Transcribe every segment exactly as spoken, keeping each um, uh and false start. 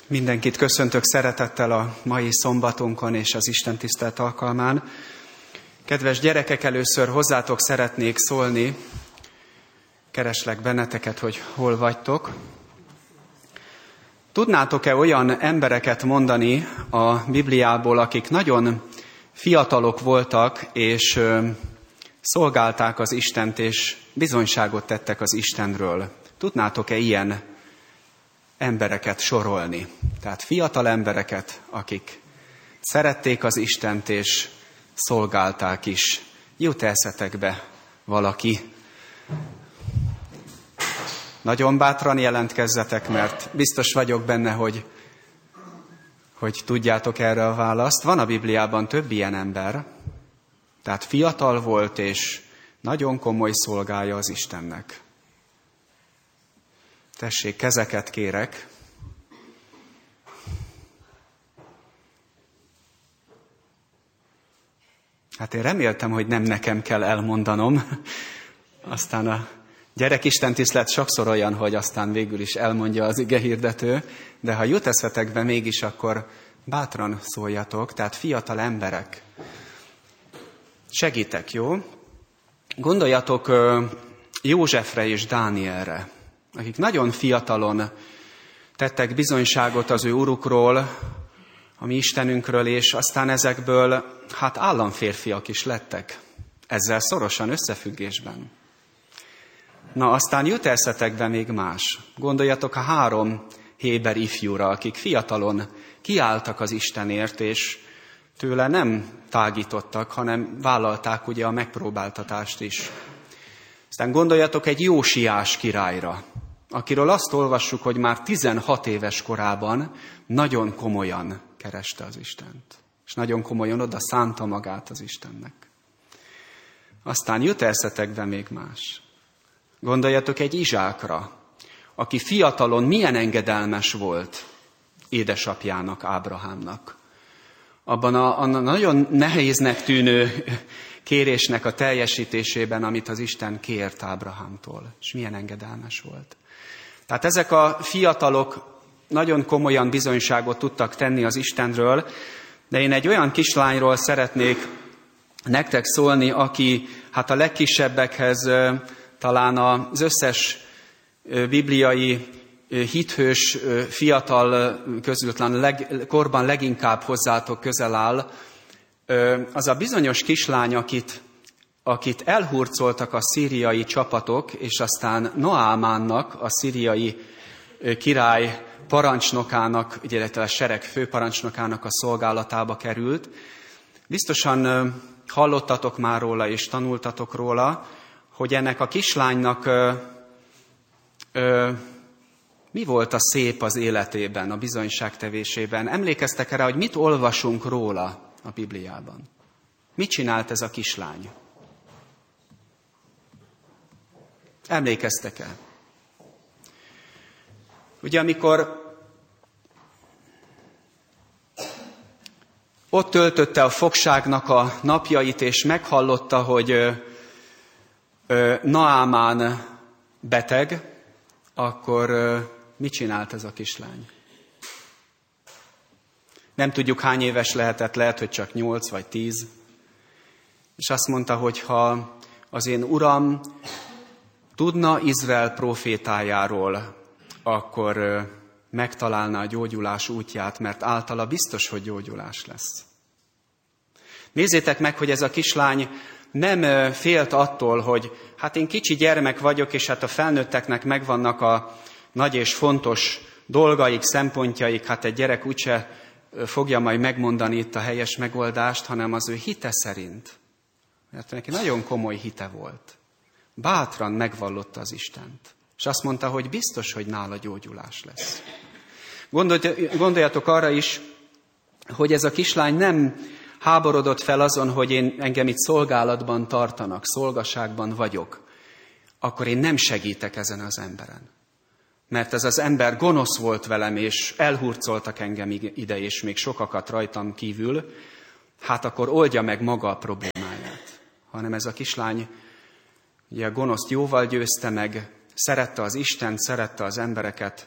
Mindenkit köszöntök szeretettel a mai szombatunkon és az Isten tisztelt alkalmán. Kedves gyerekek, először hozzátok szeretnék szólni. Kereslek benneteket, hogy hol vagytok. Tudnátok-e olyan embereket mondani a Bibliából, akik nagyon fiatalok voltak, és szolgálták az Istent, és bizonyságot tettek az Istenről? Tudnátok-e ilyen embereket sorolni? Tehát fiatal embereket, akik szerették az Istent, és szolgálták is. Jut eszetekbe valaki? Nagyon bátran jelentkezzetek, mert biztos vagyok benne, hogy, hogy tudjátok erre a választ. Van a Bibliában több ilyen ember, tehát fiatal volt, és nagyon komoly szolgája az Istennek. Tessék, kezeket kérek. Hát én reméltem, hogy nem nekem kell elmondanom. Aztán a gyerekistentisztelet sokszor olyan, hogy aztán végül is elmondja az igehirdető, de ha jut eszetekbe mégis, akkor bátran szóljatok, tehát fiatal emberek. Segítek, jó? Gondoljatok Józsefre és Dánielre, akik nagyon fiatalon tettek bizonyságot az ő urukról, a mi Istenünkről, és aztán ezekből hát államférfiak is lettek, ezzel szorosan összefüggésben. Na, aztán jut eszetekbe még más. Gondoljatok a három héber ifjúra, akik fiatalon kiálltak az Istenért, és tőle nem tágítottak, hanem vállalták ugye a megpróbáltatást is. Aztán gondoljatok egy Jósiás királyra, akiről azt olvassuk, hogy már tizenhat éves korában nagyon komolyan kereste az Istent. És nagyon komolyan oda szánta magát az Istennek. Aztán jut eszetekbe még más. Gondoljatok egy Izsákra, aki fiatalon milyen engedelmes volt édesapjának, Ábrahámnak. Abban a, a nagyon nehéznek tűnő kérésnek a teljesítésében, amit az Isten kért Ábrahámtól. És milyen engedelmes volt. Tehát ezek a fiatalok nagyon komolyan bizonyságot tudtak tenni az Istenről, de én egy olyan kislányról szeretnék nektek szólni, aki hát a legkisebbekhez talán az összes bibliai hithős fiatal közül talán leg, korban leginkább hozzátok közel áll. Az a bizonyos kislány, akit, akit elhurcoltak a szíriai csapatok, és aztán Naámánnak, a szíriai király parancsnokának, illetve a sereg főparancsnokának a szolgálatába került. Biztosan hallottatok már róla és tanultatok róla, hogy ennek a kislánynak ö, ö, mi volt a szép az életében, a bizonyságtevésében. Emlékeztek erre, hogy mit olvasunk róla a Bibliában? Mit csinált ez a kislány? Emlékeztek-e? Ugye amikor ott töltötte a fogságnak a napjait, és meghallotta, hogy Naámán beteg, akkor mit csinált ez a kislány? Nem tudjuk, hány éves lehetett, lehet, hogy csak nyolc vagy tíz. És azt mondta, hogy ha az én uram tudna Izrael prófétájáról, akkor megtalálná a gyógyulás útját, mert általa biztos, hogy gyógyulás lesz. Nézzétek meg, hogy ez a kislány nem félt attól, hogy hát én kicsi gyermek vagyok, és hát a felnőtteknek megvannak a nagy és fontos dolgaik, szempontjaik, hát egy gyerek úgyse fogja majd megmondani itt a helyes megoldást, hanem az ő hite szerint. Mert neki nagyon komoly hite volt. Bátran megvallotta az Istent. És azt mondta, hogy biztos, hogy nála gyógyulás lesz. Gondoljatok arra is, hogy ez a kislány nem háborodott fel azon, hogy én, engem itt szolgálatban tartanak, szolgaságban vagyok, akkor én nem segítek ezen az emberen. Mert ez az ember gonosz volt velem, és elhurcoltak engem ide, és még sokakat rajtam kívül, hát akkor oldja meg maga a problémáját. Hanem ez a kislány ugye a gonoszt jóval győzte meg, szerette az Istent, szerette az embereket,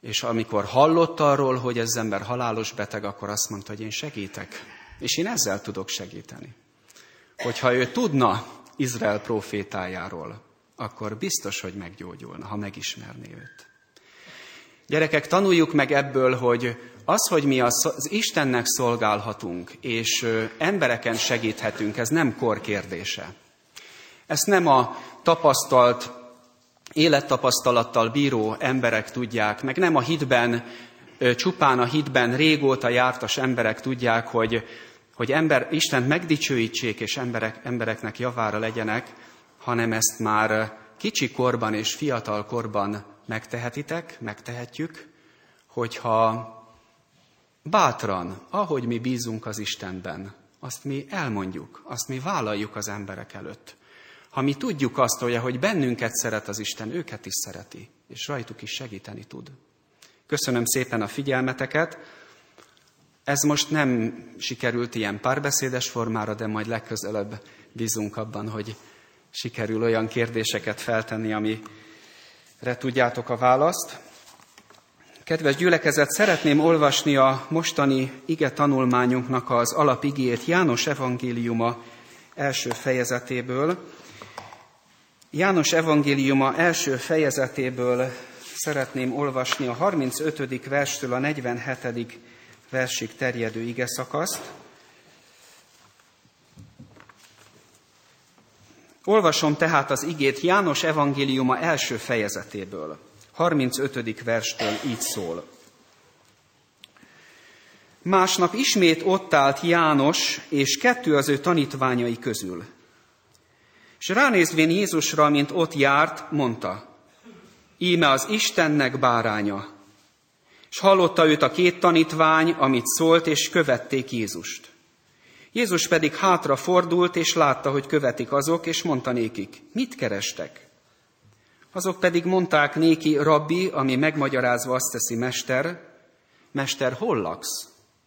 És amikor hallott arról, hogy ez ember halálos beteg, akkor azt mondta, hogy én segítek. És én ezzel tudok segíteni. Hogyha ő tudna Izrael prófétájáról, akkor biztos, hogy meggyógyulna, ha megismerné őt. Gyerekek, tanuljuk meg ebből, hogy az, hogy mi az Istennek szolgálhatunk, és embereken segíthetünk, ez nem kor kérdése. Ezt nem a tapasztalt, élettapasztalattal bíró emberek tudják, meg nem a hitben, csupán a hitben régóta jártas emberek tudják, hogy, hogy ember, Istent megdicsőítsék, és emberek, embereknek javára legyenek, hanem ezt már kicsi korban és fiatal korban megtehetitek, megtehetjük, hogyha bátran, ahogy mi bízunk az Istenben, azt mi elmondjuk, azt mi vállaljuk az emberek előtt. Ha mi tudjuk azt, hogy ahogy bennünket szeret az Isten, őket is szereti, és rajtuk is segíteni tud. Köszönöm szépen a figyelmeteket. Ez most nem sikerült ilyen párbeszédes formára, de majd legközelebb bízunk abban, hogy sikerül olyan kérdéseket feltenni, amire tudjátok a választ. Kedves gyülekezet, szeretném olvasni a mostani ige tanulmányunknak az alapigét János evangéliuma első fejezetéből. János evangéliuma első fejezetéből szeretném olvasni a harmincötödik verstől a negyvenhetedik versig terjedő ige szakaszt. Olvasom tehát az igét János evangéliuma első fejezetéből. harmincötödik verstől így szól. Másnap ismét ott állt János és kettő az ő tanítványai közül. És ránézvén Jézusra, mint ott járt, mondta, íme az Istennek báránya. És hallotta őt a két tanítvány, amit szólt, és követték Jézust. Jézus pedig hátra fordult, és látta, hogy követik azok, és mondta nékik, mit kerestek? Azok pedig mondták néki, rabbi, ami megmagyarázva azt teszi, mester, mester, hol laksz?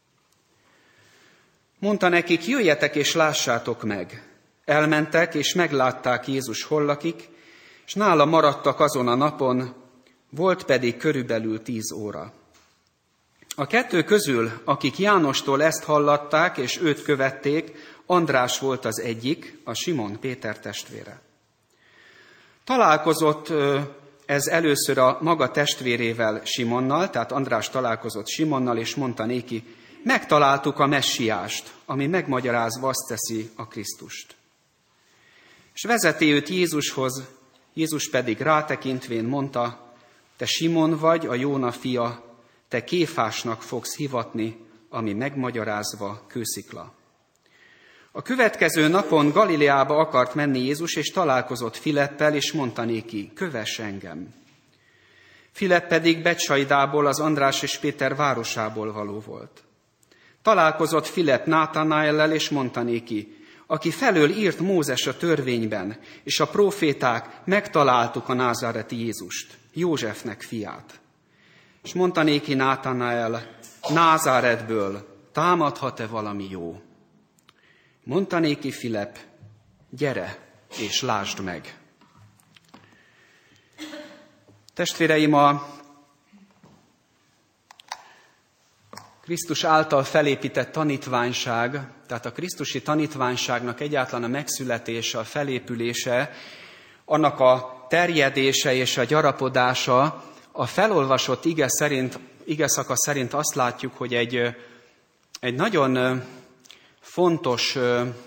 Mondta nekik, jöjjetek és lássátok meg. Elmentek, és meglátták Jézus hol lakik, és nála maradtak azon a napon, volt pedig körülbelül tíz óra. A kettő közül, akik Jánostól ezt hallatták, és őt követték, András volt az egyik, a Simon Péter testvére. Találkozott ez először a maga testvérével, Simonnal, tehát András találkozott Simonnal, és mondta néki, megtaláltuk a messiást, ami megmagyarázva azt teszi, a Krisztust. És vezeti őt Jézushoz, Jézus pedig rátekintvén mondta, te Simon vagy, a Jóna fia, te Kéfásnak fogsz hivatni, ami megmagyarázva kőszikla. A következő napon Galileába akart menni Jézus, és találkozott Filippel, és mondta néki, kövess engem. Filipp pedig Betsaidából, az András és Péter városából való volt. Találkozott Filipp Nátanaellel, és mondta néki, aki felől írt Mózes a törvényben, és a próféták, megtaláltuk a názáreti Jézust, Józsefnek fiát. És mondta néki Nátanael, Názáretből támadhat-e valami jó? Mondta néki Filipp, gyere és lásd meg. Testvéreim, a Krisztus által felépített tanítványság, tehát a krisztusi tanítványságnak egyáltalán a megszületése, a felépülése, annak a terjedése és a gyarapodása, a felolvasott ige szerint, ige szakasz szerint azt látjuk, hogy egy, egy nagyon fontos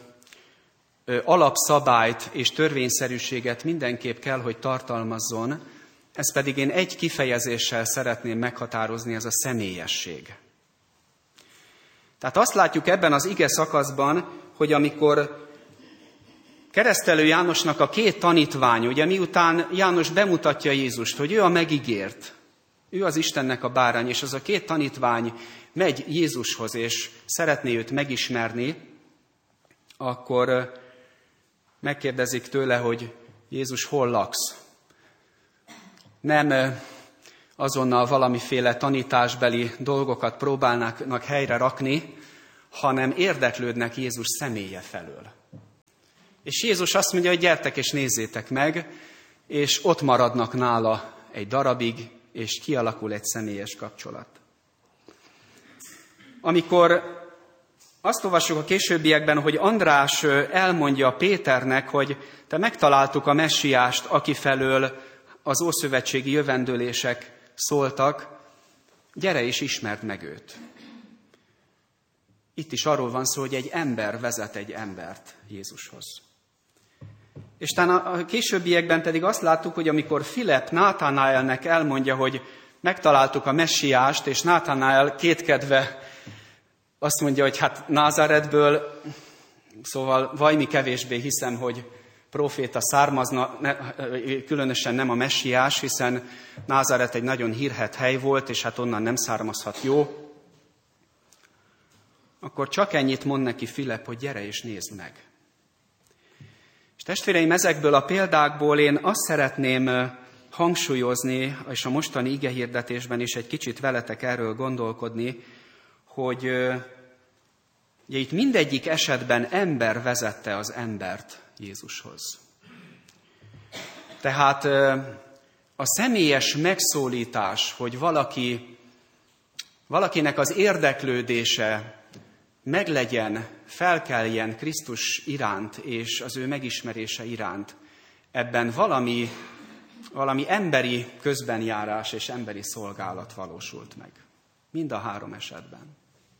alapszabályt és törvényszerűséget mindenképp kell, hogy tartalmazzon, ez pedig én egy kifejezéssel szeretném meghatározni, ez a személyesség. Tehát azt látjuk ebben az ige szakaszban, hogy amikor Keresztelő Jánosnak a két tanítvány, ugye miután János bemutatja Jézust, hogy ő a megígért, ő az Istennek a bárány, és az a két tanítvány megy Jézushoz, és szeretné őt megismerni, akkor megkérdezik tőle, hogy Jézus, hol laksz? Nem azonnal valamiféle tanításbeli dolgokat próbálnak helyre rakni, hanem érdeklődnek Jézus személye felől. És Jézus azt mondja, hogy gyertek és nézzétek meg, és ott maradnak nála egy darabig, és kialakul egy személyes kapcsolat. Amikor azt olvassuk a későbbiekben, hogy András elmondja Péternek, hogy te megtaláltuk a messiást, aki felől az ószövetségi jövendőlések szóltak, gyere és ismerd meg őt. Itt is arról van szó, hogy egy ember vezet egy embert Jézushoz. És talán a későbbiekben pedig azt láttuk, hogy amikor Filip Náthanaelnek elmondja, hogy megtaláltuk a messiást, és Náthanael kétkedve azt mondja, hogy hát Názáretből, szóval vajmi kevésbé hiszem, hogy próféta származna, ne, különösen nem a messiás, hiszen Názáret egy nagyon hírhedt hely volt, és hát onnan nem származhat jó. Akkor csak ennyit mond neki Filip, hogy gyere és nézd meg. És testvéreim, ezekből a példákból én azt szeretném hangsúlyozni, és a mostani igehirdetésben is egy kicsit veletek erről gondolkodni, hogy ugye itt mindegyik esetben ember vezette az embert Jézushoz. Tehát a személyes megszólítás, hogy valaki, valakinek az érdeklődése meglegyen, felkeljen Krisztus iránt és az ő megismerése iránt, ebben valami, valami emberi közbenjárás és emberi szolgálat valósult meg. Mind a három esetben.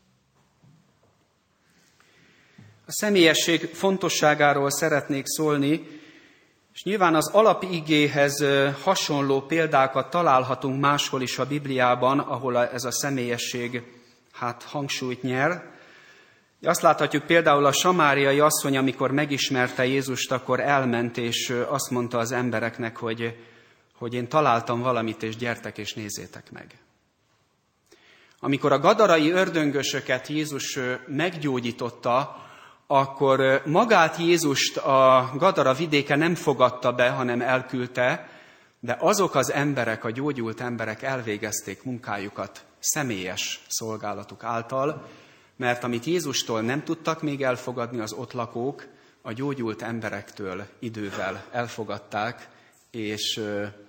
A személyesség fontosságáról szeretnék szólni, és nyilván az alapigéhez hasonló példákat találhatunk máshol is a Bibliában, ahol ez a személyesség hát hangsúlyt nyer. Azt láthatjuk például a samáriai asszony, amikor megismerte Jézust, akkor elment, és azt mondta az embereknek, hogy, hogy én találtam valamit, és gyertek, és nézzétek meg. Amikor a gadarai ördöngösöket Jézus meggyógyította, akkor magát Jézust a Gadara vidéke nem fogadta be, hanem elküldte, de azok az emberek, a gyógyult emberek elvégezték munkájukat személyes szolgálatuk által, mert amit Jézustól nem tudtak még elfogadni az ott lakók, a gyógyult emberektől idővel elfogadták, és,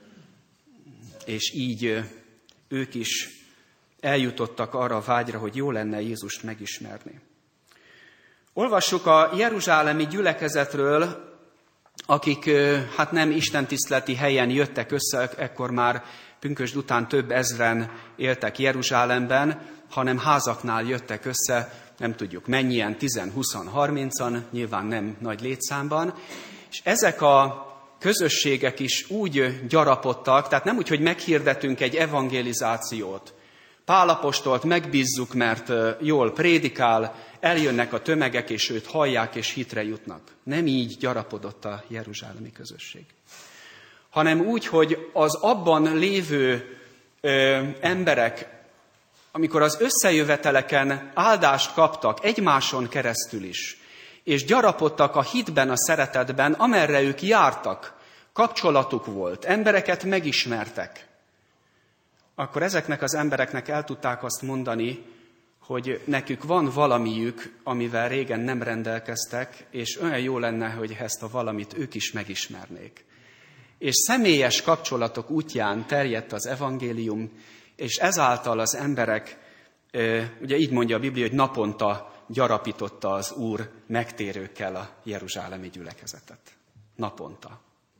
és így ők is eljutottak arra a vágyra, hogy jó lenne Jézust megismerni. Olvassuk a jeruzsálemi gyülekezetről, akik hát nem istentiszteleti helyen jöttek össze, ekkor már pünkösd után több ezren éltek Jeruzsálemben, hanem házaknál jöttek össze, nem tudjuk mennyien, tízen, huszan, harmincan, nyilván nem nagy létszámban, és ezek a közösségek is úgy gyarapodtak, tehát nem úgy, hogy meghirdetünk egy evangelizációt, Pál apostolt megbízzuk, mert jól prédikál, eljönnek a tömegek, és őt hallják, és hitre jutnak. Nem így gyarapodott a jeruzsálemi közösség. Hanem úgy, hogy az abban lévő ö, emberek, amikor az összejöveteleken áldást kaptak egymáson keresztül is, és gyarapodtak a hitben, a szeretetben, amerre ők jártak, kapcsolatuk volt, embereket megismertek, akkor ezeknek az embereknek el tudták azt mondani, hogy nekük van valamiük, amivel régen nem rendelkeztek, és olyan jó lenne, hogy ezt a valamit ők is megismernék. És személyes kapcsolatok útján terjedt az evangélium, és ezáltal az emberek, ugye így mondja a Biblia, hogy naponta gyarapította az Úr megtérőkkel a jeruzsálemi gyülekezetet. Naponta.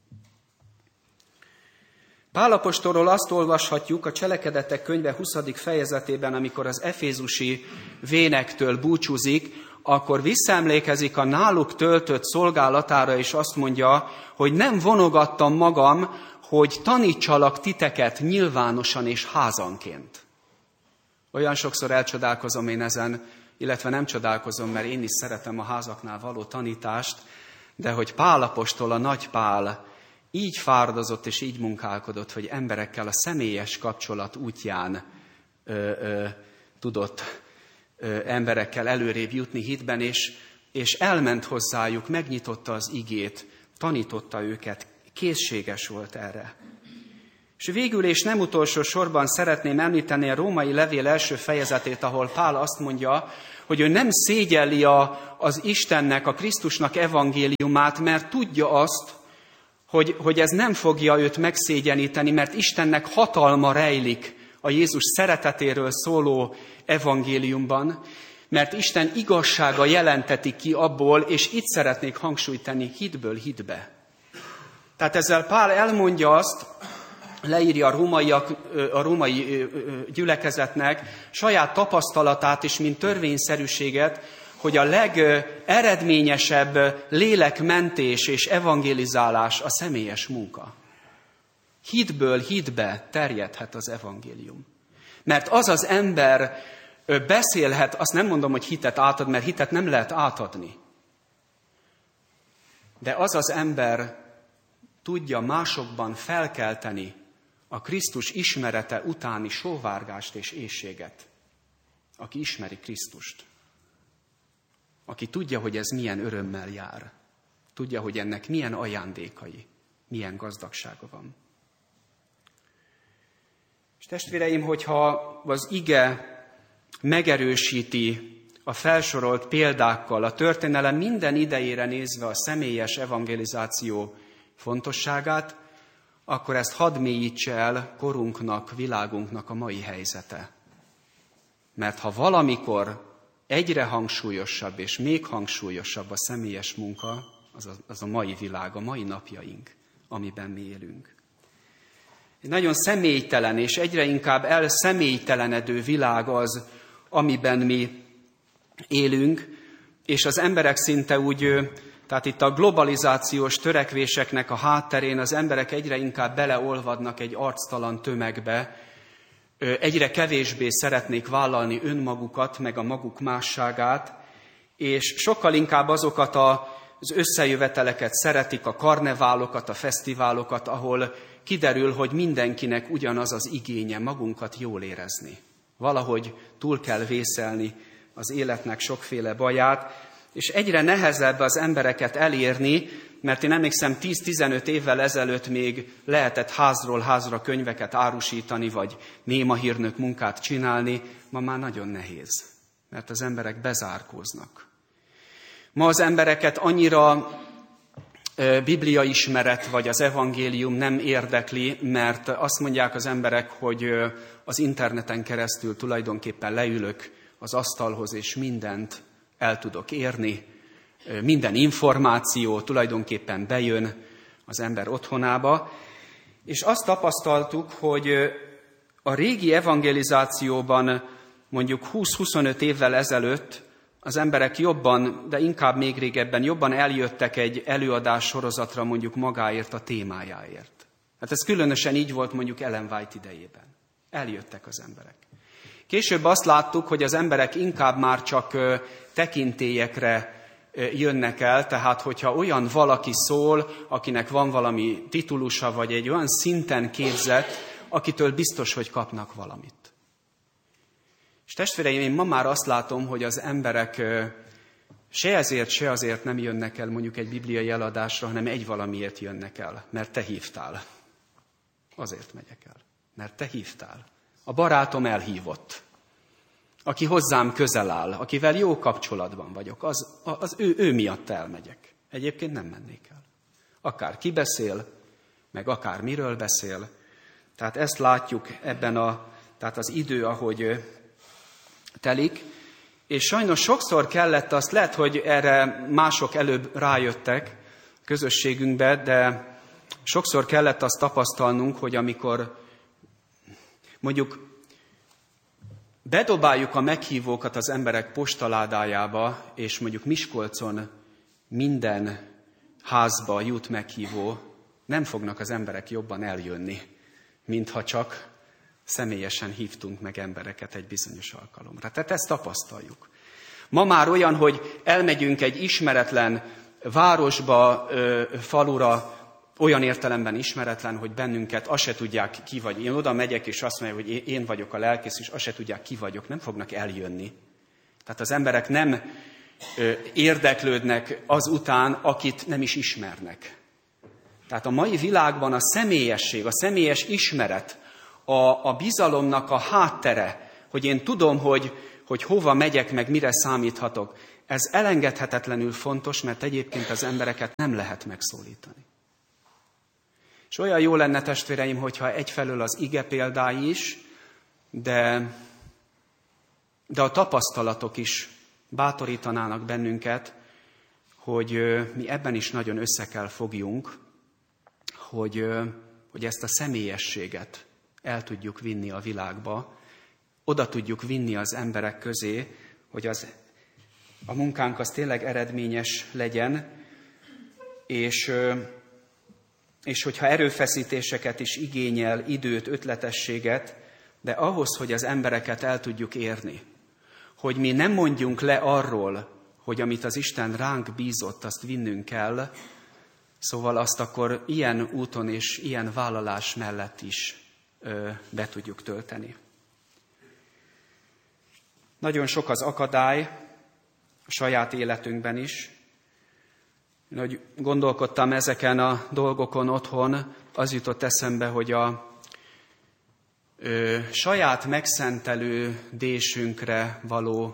Pál apostolról azt olvashatjuk a Cselekedetek könyve huszadik fejezetében, amikor az efézusi vénektől búcsúzik, akkor visszaemlékezik a náluk töltött szolgálatára, és azt mondja, hogy nem vonogattam magam, hogy tanítsalak titeket nyilvánosan és házanként. Olyan sokszor elcsodálkozom én ezen, illetve nem csodálkozom, mert én is szeretem a házaknál való tanítást, de hogy Pál apostol, a nagy Pál, így fáradozott és így munkálkodott, hogy emberekkel a személyes kapcsolat útján ö, ö, tudott ö, emberekkel előrébb jutni hitben, és, és elment hozzájuk, megnyitotta az igét, tanította őket, készséges volt erre. És végül és nem utolsó sorban szeretném említeni a római levél első fejezetét, ahol Pál azt mondja, hogy ő nem szégyelli a, az Istennek, a Krisztusnak evangéliumát, mert tudja azt, hogy, hogy ez nem fogja őt megszégyeníteni, mert Istennek hatalma rejlik a Jézus szeretetéről szóló evangéliumban, mert Isten igazsága jelenteti ki abból, és itt szeretnék hangsúlyt tenni, hitből hitbe. Tehát ezzel Pál elmondja azt, leírja a, rómaiak, a római gyülekezetnek saját tapasztalatát is, mint törvényszerűséget, hogy a legeredményesebb lélekmentés és evangelizálás a személyes munka. Hitből hitbe terjedhet az evangélium. Mert az az ember beszélhet, azt nem mondom, hogy hitet átad, mert hitet nem lehet átadni. De az az ember tudja másokban felkelteni a Krisztus ismerete utáni sóvárgást és éhséget, aki ismeri Krisztust. Aki tudja, hogy ez milyen örömmel jár. Tudja, hogy ennek milyen ajándékai, milyen gazdagsága van. És testvéreim, hogyha az ige megerősíti a felsorolt példákkal, a történelem minden idejére nézve a személyes evangelizáció fontosságát, akkor ezt hadd mélyítse el korunknak, világunknak a mai helyzete. Mert ha valamikor egyre hangsúlyosabb és még hangsúlyosabb a személyes munka, az a, az a mai világ, a mai napjaink, amiben mi élünk. Egy nagyon személytelen és egyre inkább elszemélytelenedő világ az, amiben mi élünk, és az emberek szinte úgy, tehát itt a globalizációs törekvéseknek a hátterén az emberek egyre inkább beleolvadnak egy arctalan tömegbe, egyre kevésbé szeretnék vállalni önmagukat, meg a maguk másságát, és sokkal inkább azokat az összejöveteleket szeretik, a karneválokat, a fesztiválokat, ahol kiderül, hogy mindenkinek ugyanaz az igénye, magunkat jól érezni. Valahogy túl kell vészelni az életnek sokféle baját, és egyre nehezebb az embereket elérni, mert én emlékszem, tíz-tizenöt évvel ezelőtt még lehetett házról házra könyveket árusítani, vagy némahírnök munkát csinálni, ma már nagyon nehéz, mert az emberek bezárkóznak. Ma az embereket annyira Biblia ismeret, vagy az evangélium nem érdekli, mert azt mondják az emberek, hogy az interneten keresztül tulajdonképpen leülök az asztalhoz, és mindent el tudok érni, minden információ tulajdonképpen bejön az ember otthonába, és azt tapasztaltuk, hogy a régi evangelizációban mondjuk húsz-huszonöt évvel ezelőtt az emberek jobban, de inkább még régebben jobban eljöttek egy előadás sorozatra mondjuk magáért, a témájáért. Hát ez különösen így volt mondjuk Ellen White idejében. Eljöttek az emberek. Később azt láttuk, hogy az emberek inkább már csak tekintélyekre jönnek el, tehát hogyha olyan valaki szól, akinek van valami titulusa, vagy egy olyan szinten képzett, akitől biztos, hogy kapnak valamit. És testvéreim, én ma már azt látom, hogy az emberek se ezért, se azért nem jönnek el mondjuk egy bibliai eladásra, hanem egy valamiért jönnek el, mert te hívtál. Azért megyek el, mert te hívtál. A barátom elhívott, aki hozzám közel áll, akivel jó kapcsolatban vagyok, az, az ő, ő miatt elmegyek. Egyébként nem mennék el. Akár ki beszél, meg akár miről beszél. Tehát ezt látjuk ebben a, tehát az idő, ahogy telik. És sajnos sokszor kellett azt, lehet, hogy erre mások előbb rájöttek közösségünkbe, de sokszor kellett azt tapasztalnunk, hogy amikor mondjuk bedobáljuk a meghívókat az emberek postaládájába, és mondjuk Miskolcon minden házba jut meghívó, nem fognak az emberek jobban eljönni, mintha csak személyesen hívtunk meg embereket egy bizonyos alkalomra. Tehát ezt tapasztaljuk. Ma már olyan, hogy elmegyünk egy ismeretlen városba, falura, olyan értelemben ismeretlen, hogy bennünket azt se tudják, ki vagy. Én oda megyek, és azt mondja, hogy én vagyok a lelkész, és azt se tudják, ki vagyok. Nem fognak eljönni. Tehát az emberek nem érdeklődnek az után, akit nem is ismernek. Tehát a mai világban a személyesség, a személyes ismeret, a, a bizalomnak a háttere, hogy én tudom, hogy, hogy hova megyek, meg mire számíthatok, ez elengedhetetlenül fontos, mert egyébként az embereket nem lehet megszólítani. És olyan jó lenne, testvéreim, hogyha egyfelől az ige példái is, de, de a tapasztalatok is bátorítanának bennünket, hogy mi ebben is nagyon össze kell fogjunk, hogy, hogy ezt a személyességet el tudjuk vinni a világba, oda tudjuk vinni az emberek közé, hogy az, a munkánk az tényleg eredményes legyen, és, és hogyha erőfeszítéseket is igényel, időt, ötletességet, de ahhoz, hogy az embereket el tudjuk érni, hogy mi nem mondjunk le arról, hogy amit az Isten ránk bízott, azt vinnünk kell, szóval azt akkor ilyen úton és ilyen vállalás mellett is ö, be tudjuk tölteni. Nagyon sok az akadály a saját életünkben is. Én, hogy gondolkodtam ezeken a dolgokon otthon, az jutott eszembe, hogy a ö, saját megszentelődésünkre való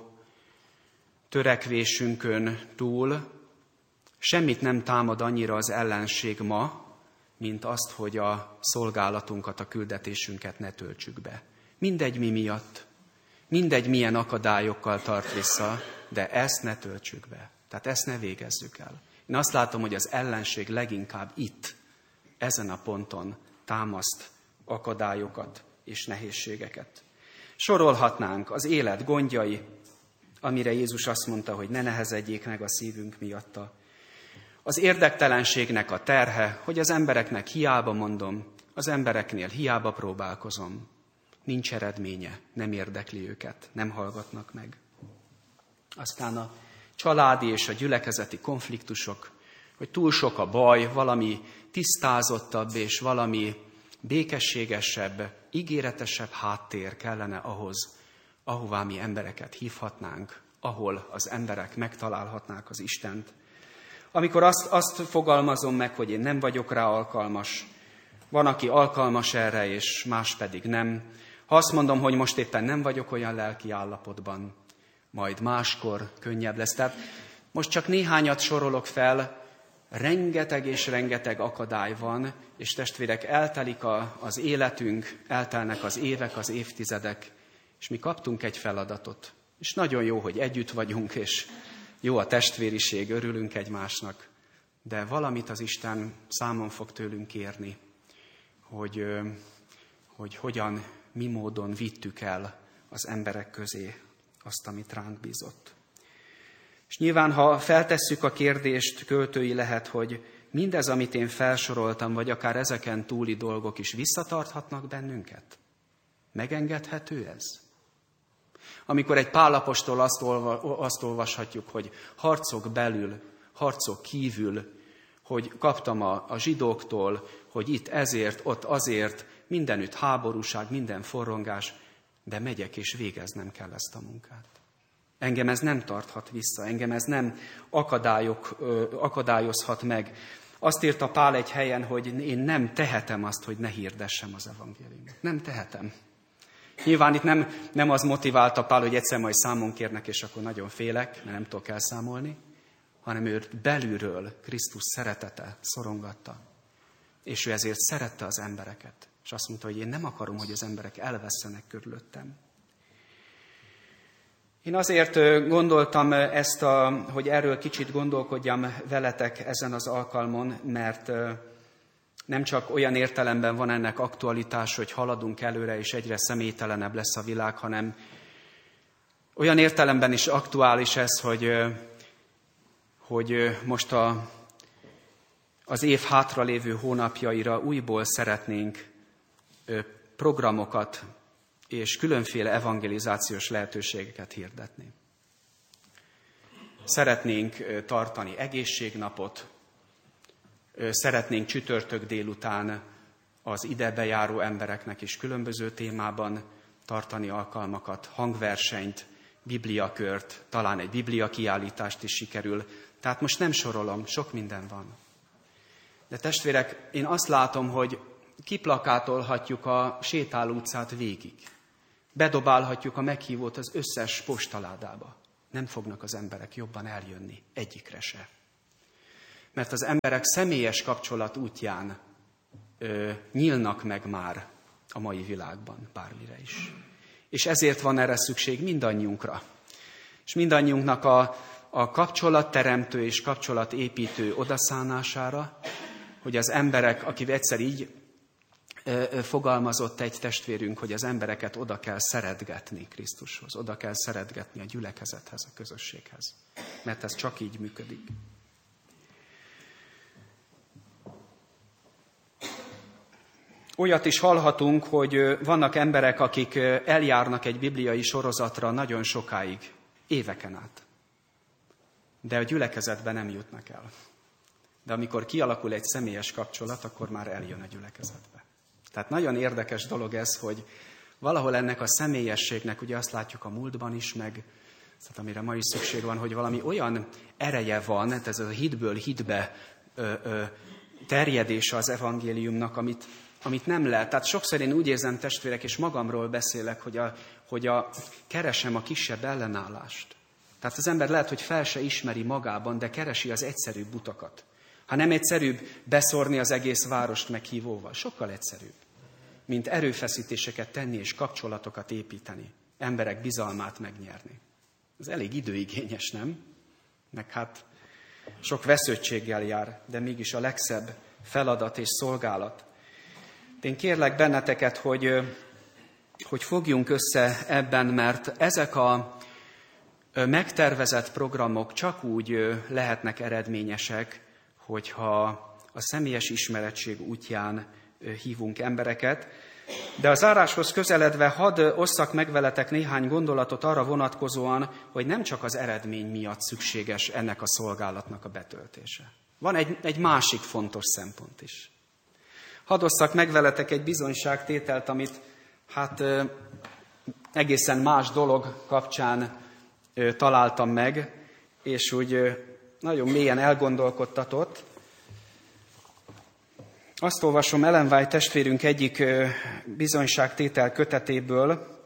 törekvésünkön túl semmit nem támad annyira az ellenség ma, mint azt, hogy a szolgálatunkat, a küldetésünket ne töltsük be. Mindegy mi miatt, mindegy milyen akadályokkal tart vissza, de ezt ne töltsük be. Tehát ezt ne végezzük el. Én azt látom, hogy az ellenség leginkább itt, ezen a ponton támaszt akadályokat és nehézségeket. Sorolhatnánk az élet gondjai, amire Jézus azt mondta, hogy ne nehezedjék meg a szívünk miatta. Az érdektelenségnek a terhe, hogy az embereknek hiába mondom, az embereknél hiába próbálkozom. Nincs eredménye, nem érdekli őket, nem hallgatnak meg. Aztán a családi és a gyülekezeti konfliktusok, hogy túl sok a baj, valami tisztázottabb és valami békességesebb, ígéretesebb háttér kellene ahhoz, ahová mi embereket hívhatnánk, ahol az emberek megtalálhatnák az Istent. Amikor azt, azt fogalmazom meg, hogy én nem vagyok rá alkalmas, van, aki alkalmas erre, és más pedig nem. Ha azt mondom, hogy most éppen nem vagyok olyan lelki állapotban, majd máskor könnyebb lesz. Tehát most csak néhányat sorolok fel, rengeteg és rengeteg akadály van, és testvérek, eltelik a, az életünk, eltelnek az évek, az évtizedek, és mi kaptunk egy feladatot. És nagyon jó, hogy együtt vagyunk, és jó a testvériség, örülünk egymásnak, de valamit az Isten számon fog tőlünk kérni, hogy, hogy hogyan, mi módon vittük el az emberek közé azt, amit ránk bízott. És nyilván, ha feltesszük a kérdést, költői lehet, hogy mindez, amit én felsoroltam, vagy akár ezeken túli dolgok is visszatarthatnak bennünket? Megengedhető ez? Amikor egy Pál apostol azt, olva, azt olvashatjuk, hogy harcok belül, harcok kívül, hogy kaptam a, a zsidóktól, hogy itt ezért, ott azért, mindenütt háborúság, minden forrongás, de megyek és végeznem kell ezt a munkát. Engem ez nem tarthat vissza, engem ez nem akadályok, ö, akadályozhat meg. Azt írta Pál egy helyen, hogy én nem tehetem azt, hogy ne hirdessem az evangéliumot. Nem tehetem. Nyilván itt nem, nem az motiválta Pál, hogy egyszer majd számon kérnek, és akkor nagyon félek, mert nem tudok elszámolni, hanem őt belülről Krisztus szeretete szorongatta. És ő ezért szerette az embereket. És azt mondta, hogy én nem akarom, hogy az emberek elvesszenek körülöttem. Én azért gondoltam ezt, a, hogy erről kicsit gondolkodjam veletek ezen az alkalmon, mert nem csak olyan értelemben van ennek aktualitás, hogy haladunk előre, és egyre személytelenebb lesz a világ, hanem olyan értelemben is aktuális ez, hogy, hogy most a, az év hátralévő hónapjaira újból szeretnénk programokat és különféle evangelizációs lehetőségeket hirdetni. Szeretnénk tartani egészségnapot, szeretnénk csütörtök délután az ide bejáró embereknek is különböző témában tartani alkalmakat, hangversenyt, bibliakört, talán egy bibliakiállítást is sikerül. Tehát most nem sorolom, sok minden van. De testvérek, én azt látom, hogy kiplakátolhatjuk a sétáló utcát végig. Bedobálhatjuk a meghívót az összes postaládába. Nem fognak az emberek jobban eljönni, egyikre se. Mert az emberek személyes kapcsolat útján ö, nyílnak meg már a mai világban, bármire is. És ezért van erre szükség mindannyiunkra. És mindannyiunknak a, a kapcsolatteremtő és kapcsolatépítő odaszánására, hogy az emberek, aki egyszer így ö, ö, fogalmazott egy testvérünk, hogy az embereket oda kell szeretgetni Krisztushoz, oda kell szeretgetni a gyülekezethez, a közösséghez. Mert ez csak így működik. Olyat is hallhatunk, hogy vannak emberek, akik eljárnak egy bibliai sorozatra nagyon sokáig, éveken át. De a gyülekezetben nem jutnak el. De amikor kialakul egy személyes kapcsolat, akkor már eljön a gyülekezetbe. Tehát nagyon érdekes dolog ez, hogy valahol ennek a személyességnek, ugye azt látjuk a múltban is, meg tehát amire ma is szükség van, hogy valami olyan ereje van, tehát ez a hitből hitbe ö, ö, terjedése az evangéliumnak, amit, amit nem lehet. Tehát sokszor én úgy érzem, testvérek, és magamról beszélek, hogy, a, hogy a, keresem a kisebb ellenállást. Tehát az ember lehet, hogy fel se ismeri magában, de keresi az egyszerűbb utakat. Ha nem egyszerűbb beszórni az egész várost meghívóval, sokkal egyszerűbb, mint erőfeszítéseket tenni és kapcsolatokat építeni, emberek bizalmát megnyerni. Ez elég időigényes, nem? Meg hát sok vesződtséggel jár, de mégis a legszebb feladat és szolgálat. Én kérlek benneteket, hogy, hogy fogjunk össze ebben, mert ezek a megtervezett programok csak úgy lehetnek eredményesek, hogyha a személyes ismerettség útján hívunk embereket. De a záráshoz közeledve hadd osszak meg veletek néhány gondolatot arra vonatkozóan, hogy nem csak az eredmény miatt szükséges ennek a szolgálatnak a betöltése. Van egy, egy másik fontos szempont is. Hadd osszak meg veletek egy bizonyságtételt, amit hát egészen más dolog kapcsán találtam meg, és úgy nagyon mélyen elgondolkodtatott. Azt olvasom Ellen White testvérünk egyik bizonyságtétel kötetéből,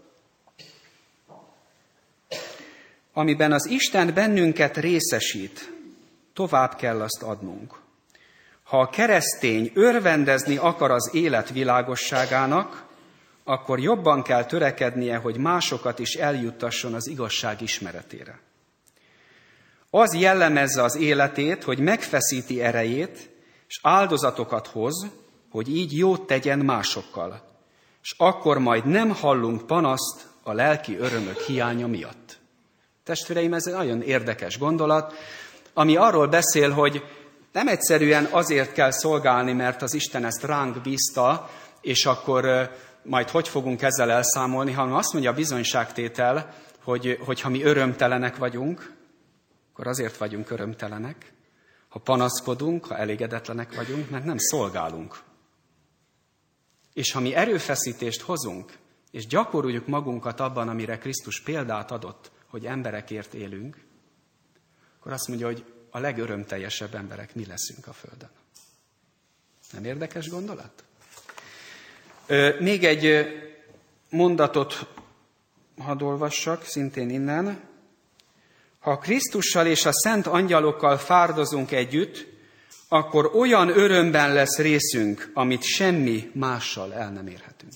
amiben az Isten bennünket részesít, tovább kell azt adnunk. Ha a keresztény örvendezni akar az élet világosságának, akkor jobban kell törekednie, hogy másokat is eljuttasson az igazság ismeretére. Az jellemezze az életét, hogy megfeszíti erejét, és áldozatokat hoz, hogy így jót tegyen másokkal, és akkor majd nem hallunk panaszt a lelki örömök hiánya miatt. Testvéreim, ez egy nagyon érdekes gondolat, ami arról beszél, hogy nem egyszerűen azért kell szolgálni, mert az Isten ezt ránk bízta, és akkor majd hogy fogunk ezzel elszámolni, hanem azt mondja a bizonyságtétel, hogy, hogy ha mi örömtelenek vagyunk, akkor azért vagyunk örömtelenek, ha panaszkodunk, ha elégedetlenek vagyunk, mert nem szolgálunk. És ha mi erőfeszítést hozunk, és gyakoroljuk magunkat abban, amire Krisztus példát adott, hogy emberekért élünk, akkor azt mondja, hogy a legörömteljesebb emberek mi leszünk a Földön. Nem érdekes gondolat? Még egy mondatot hadd olvassak, szintén innen. Ha Krisztussal és a szent angyalokkal fárdozunk együtt, akkor olyan örömben lesz részünk, amit semmi mással el nem érhetünk.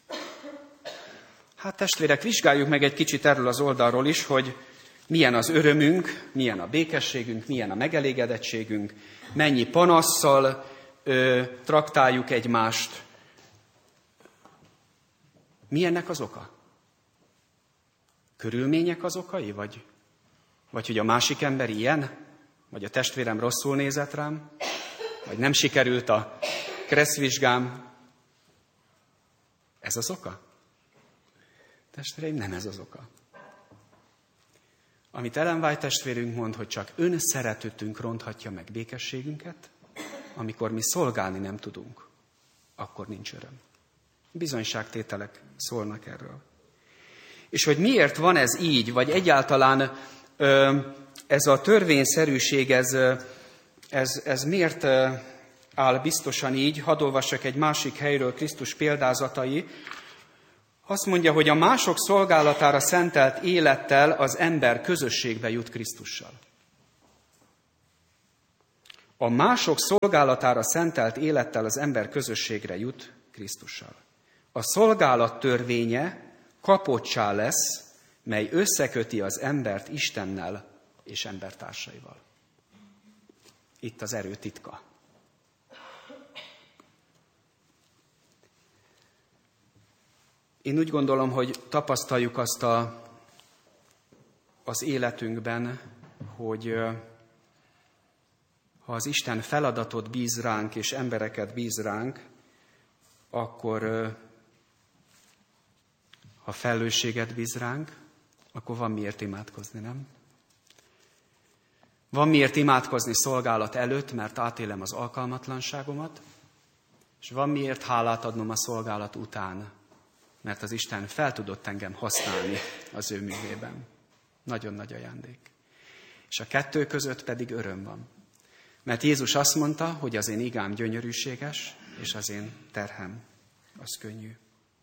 Hát testvérek, vizsgáljuk meg egy kicsit erről az oldalról is, hogy milyen az örömünk, milyen a békességünk, milyen a megelégedettségünk, mennyi panasszal ö, traktáljuk egymást. Mi ennek az oka? Körülmények az okai, vagy, vagy hogy a másik ember ilyen? Vagy a testvérem rosszul nézett rám? Vagy nem sikerült a kresszvizsgám? Ez az oka? Testvéreim, nem ez az oka. Amit Ellen White testvérünk mond, hogy csak önszeretőtünk ronthatja meg békességünket, amikor mi szolgálni nem tudunk, akkor nincs öröm. Bizonyságtételek szólnak erről. És hogy miért van ez így, vagy egyáltalán ö, ez a törvényszerűség, ez, ez, ez miért áll biztosan így? Hadd olvassak egy másik helyről Krisztus példázatai. Azt mondja, hogy a mások szolgálatára szentelt élettel az ember közösségbe jut Krisztussal. a mások szolgálatára szentelt élettel az ember közösségre jut Krisztussal. A szolgálat törvénye kapottá lesz, mely összeköti az embert Istennel és embertársaival. Itt az erő titka. Én úgy gondolom, hogy tapasztaljuk azt a, az életünkben, hogy ha az Isten feladatot bíz ránk, és embereket bíz ránk, akkor ha felelősséget bíz ránk, akkor van miért imádkozni, nem? Van miért imádkozni szolgálat előtt, mert átélem az alkalmatlanságomat, és van miért hálát adnom a szolgálat után, mert az Isten fel tudott engem használni az ő művében. Nagyon nagy ajándék. És a kettő között pedig öröm van. Mert Jézus azt mondta, hogy az én igám gyönyörűséges, és az én terhem az könnyű.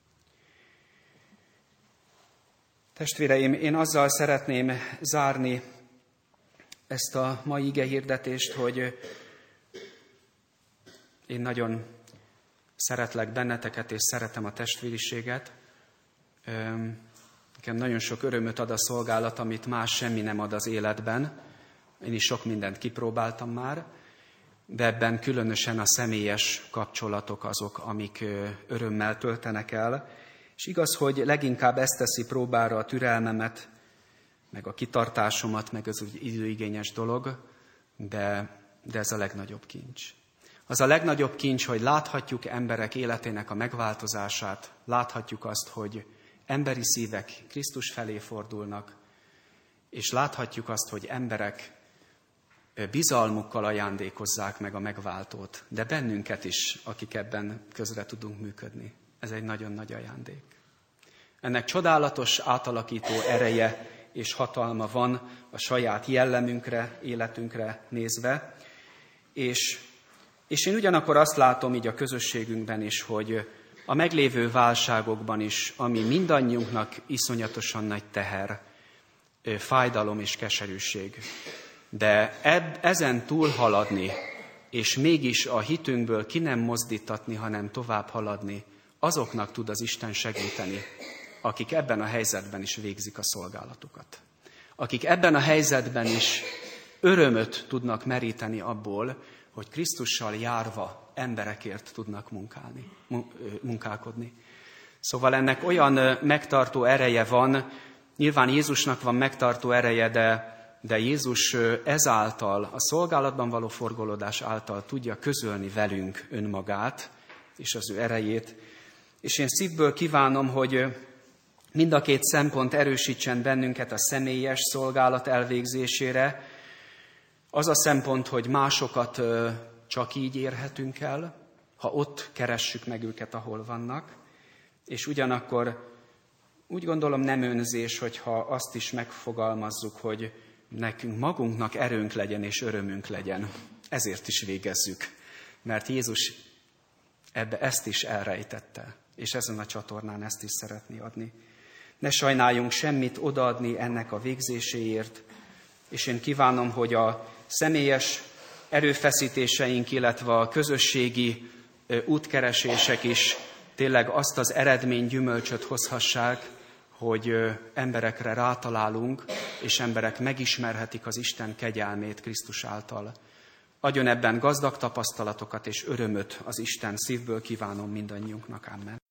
Testvéreim, én azzal szeretném zárni ezt a mai igehirdetést, hogy én nagyon szeretlek benneteket, és szeretem a testvériséget. Nekem nagyon sok örömöt ad a szolgálat, amit más semmi nem ad az életben. Én is sok mindent kipróbáltam már, de ebben különösen a személyes kapcsolatok azok, amik örömmel töltenek el. És igaz, hogy leginkább ezt teszi próbára a türelmemet, meg a kitartásomat, meg az úgy időigényes dolog, de, de ez a legnagyobb kincs. Az a legnagyobb kincs, hogy láthatjuk emberek életének a megváltozását, láthatjuk azt, hogy emberi szívek Krisztus felé fordulnak, és láthatjuk azt, hogy emberek bizalmukkal ajándékozzák meg a megváltót, de bennünket is, akik ebben közre tudunk működni. Ez egy nagyon nagy ajándék. Ennek csodálatos átalakító ereje és hatalma van a saját jellemünkre, életünkre nézve, és, és én ugyanakkor azt látom így a közösségünkben is, hogy a meglévő válságokban is, ami mindannyiunknak iszonyatosan nagy teher, fájdalom és keserűség. De eb, ezen túlhaladni, és mégis a hitünkből ki nem mozdítatni, hanem tovább haladni, azoknak tud az Isten segíteni, akik ebben a helyzetben is végzik a szolgálatukat. Akik ebben a helyzetben is örömöt tudnak meríteni abból, hogy Krisztussal járva emberekért tudnak munkálni, munkálkodni. Szóval ennek olyan megtartó ereje van, nyilván Jézusnak van megtartó ereje, de, de Jézus ezáltal, a szolgálatban való forgolódás által tudja közölni velünk önmagát és az ő erejét. És én szívből kívánom, hogy mind a két szempont erősítsen bennünket a személyes szolgálat elvégzésére. Az a szempont, hogy másokat csak így érhetünk el, ha ott keressük meg őket, ahol vannak, és ugyanakkor úgy gondolom nem önzés, hogyha azt is megfogalmazzuk, hogy nekünk magunknak erőnk legyen és örömünk legyen. Ezért is végezzük, mert Jézus ebbe ezt is elrejtette, és ezen a csatornán ezt is szeretné adni. Ne sajnáljunk semmit odaadni ennek a végzéséért, és én kívánom, hogy a személyes erőfeszítéseink, illetve a közösségi útkeresések is tényleg azt az eredmény gyümölcsöt hozhassák, hogy emberekre rátalálunk, és emberek megismerhetik az Isten kegyelmét Krisztus által. Adjon ebben gazdag tapasztalatokat és örömöt az Isten, szívből kívánom mindannyiunknak. Amen.